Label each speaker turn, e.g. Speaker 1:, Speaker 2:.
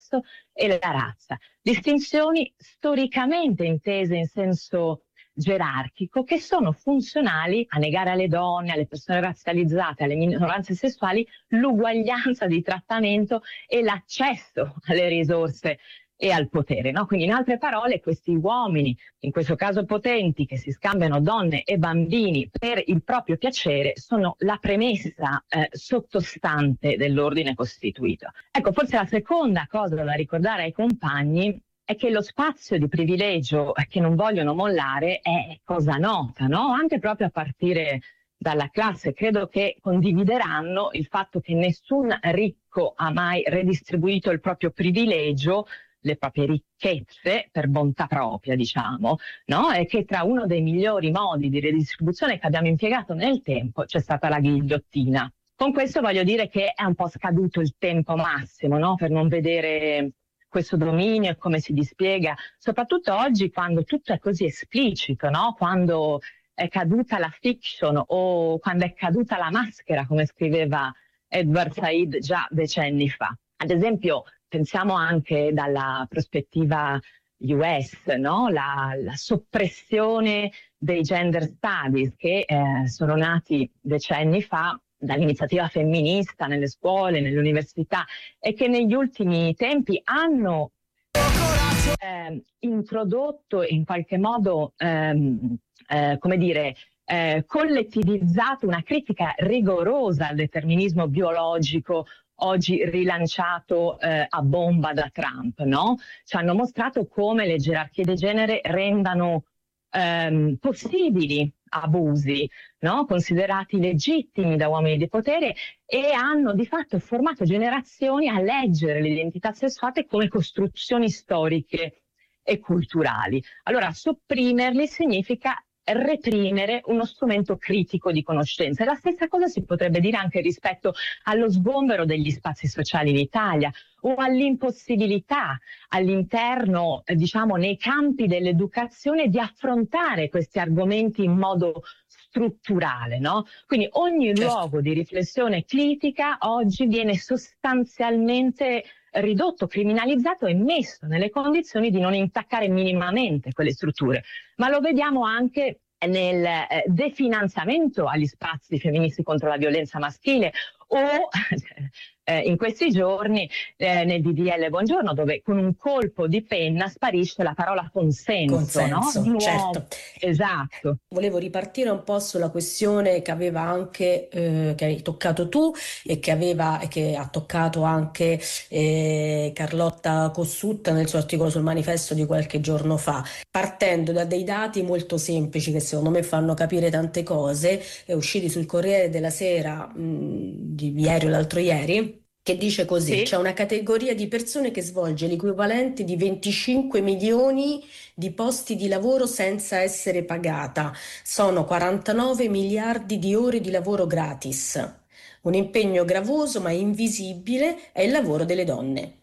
Speaker 1: sesso e la razza. Distinzioni storicamente intese in senso gerarchico che sono funzionali a negare alle donne, alle persone razzializzate, alle minoranze sessuali l'uguaglianza di trattamento e l'accesso alle risorse e al potere, no? Quindi in altre parole questi uomini, in questo caso potenti, che si scambiano donne e bambini per il proprio piacere, sono la premessa sottostante dell'ordine costituito. Ecco, forse la seconda cosa da ricordare ai compagni è che lo spazio di privilegio che non vogliono mollare è cosa nota, no? Anche proprio a partire dalla classe. Credo che condivideranno il fatto che nessun ricco ha mai redistribuito il proprio privilegio, le proprie ricchezze per bontà propria, diciamo, no? E che tra uno dei migliori modi di redistribuzione che abbiamo impiegato nel tempo c'è stata la ghigliottina. Con questo voglio dire che è un po' scaduto il tempo massimo, no? Per non vedere questo dominio e come si dispiega, soprattutto oggi quando tutto è così esplicito, no? Quando è caduta la fiction o quando è caduta la maschera, come scriveva Edward Said già decenni fa. Ad esempio, pensiamo anche dalla prospettiva US, no? La soppressione dei gender studies che sono nati decenni fa dall'iniziativa femminista nelle scuole, nelle università e che negli ultimi tempi hanno introdotto in qualche modo, collettivizzato una critica rigorosa al determinismo biologico oggi rilanciato a bomba da Trump, no? Ci hanno mostrato come le gerarchie di genere rendano possibili abusi, no? Considerati legittimi da uomini di potere e hanno di fatto formato generazioni a leggere l'identità sessuale come costruzioni storiche e culturali. Allora, sopprimerli significa reprimere uno strumento critico di conoscenza. E la stessa cosa si potrebbe dire anche rispetto allo sgombero degli spazi sociali in Italia o all'impossibilità all'interno, nei campi dell'educazione di affrontare questi argomenti in modo strutturale, no? Quindi ogni luogo di riflessione critica oggi viene sostanzialmente ridotto, criminalizzato e messo nelle condizioni di non intaccare minimamente quelle strutture. Ma lo vediamo anche nel definanziamento agli spazi femministi contro la violenza maschile o in questi giorni nel DDL Buongiorno, dove con un colpo di penna sparisce la parola consenso, no? Di nuovo.
Speaker 2: Certo.
Speaker 1: Esatto.
Speaker 2: Volevo ripartire un po' sulla questione che aveva anche che hai toccato tu e che ha toccato anche Carlotta Cossutta nel suo articolo sul Manifesto di qualche giorno fa, partendo da dei dati molto semplici che secondo me fanno capire tante cose, usciti sul Corriere della Sera di ieri o l'altro ieri, che dice così: c'è una categoria di persone che svolge l'equivalente di 25 milioni di posti di lavoro senza essere pagata. Sono 49 miliardi di ore di lavoro gratis. Un impegno gravoso ma invisibile è il lavoro delle donne.